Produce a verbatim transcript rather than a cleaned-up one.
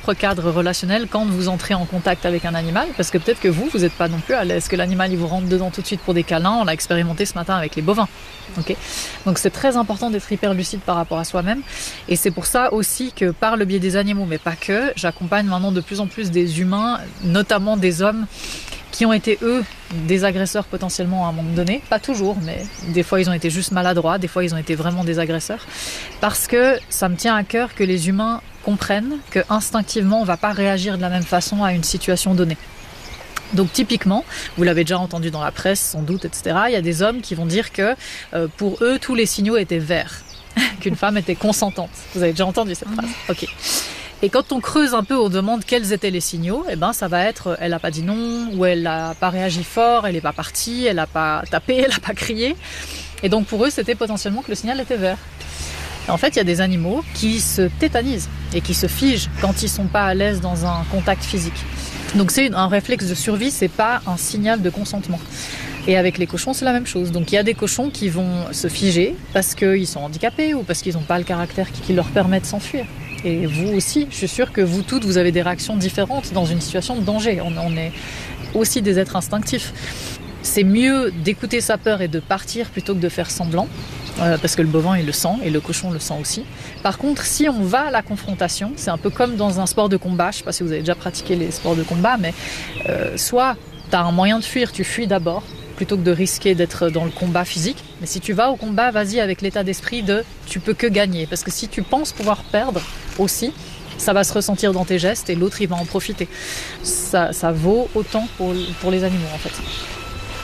propre cadre relationnel quand vous entrez en contact avec un animal, parce que peut-être que vous, vous n'êtes pas non plus à l'aise, que l'animal il vous rentre dedans tout de suite pour des câlins. On l'a expérimenté ce matin avec les bovins. Okay, donc c'est très important d'être hyper lucide par rapport à soi-même, et c'est pour ça aussi que par le biais des animaux, mais pas que, j'accompagne maintenant de plus en plus des humains, notamment des hommes, qui ont été, eux, des agresseurs potentiellement à un moment donné. Pas toujours, mais des fois ils ont été juste maladroits, des fois ils ont été vraiment des agresseurs. Parce que ça me tient à cœur que les humains comprennent que instinctivement on ne va pas réagir de la même façon à une situation donnée. Donc typiquement, vous l'avez déjà entendu dans la presse sans doute, et cetera, il y a des hommes qui vont dire que euh, pour eux tous les signaux étaient verts, qu'une femme était consentante. Vous avez déjà entendu cette phrase? Ok. Et quand on creuse un peu, on demande quels étaient les signaux, et ben ça va être elle n'a pas dit non, ou elle n'a pas réagi fort, elle n'est pas partie, elle n'a pas tapé, elle n'a pas crié. Et donc pour eux, c'était potentiellement que le signal était vert. Et en fait, il y a des animaux qui se tétanisent et qui se figent quand ils ne sont pas à l'aise dans un contact physique. Donc c'est un réflexe de survie, c'est pas un signal de consentement. Et avec les cochons, c'est la même chose. Donc il y a des cochons qui vont se figer parce qu'ils sont handicapés ou parce qu'ils n'ont pas le caractère qui leur permet de s'enfuir. Et vous aussi, je suis sûre que vous toutes, vous avez des réactions différentes dans une situation de danger. On, on est aussi des êtres instinctifs. C'est mieux d'écouter sa peur et de partir plutôt que de faire semblant, euh, parce que le bovin, il le sent, et le cochon le sent aussi. Par contre, si on va à la confrontation, c'est un peu comme dans un sport de combat, je ne sais pas si vous avez déjà pratiqué les sports de combat, mais euh, soit tu as un moyen de fuir, tu fuis d'abord, plutôt que de risquer d'être dans le combat physique. Mais si tu vas au combat, vas-y avec l'état d'esprit de tu peux que gagner. Parce que si tu penses pouvoir perdre aussi, ça va se ressentir dans tes gestes et l'autre il va en profiter. Ça, ça vaut autant pour, pour les animaux en fait.